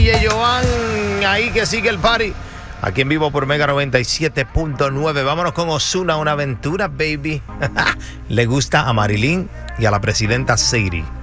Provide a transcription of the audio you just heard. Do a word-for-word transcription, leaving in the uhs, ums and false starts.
D J Joan, ahí que sigue el party. Aquí en vivo por Mega noventa y siete punto nueve. Vámonos con Ozuna, una aventura, baby. Le gusta a Marilyn y a la presidenta Sadie.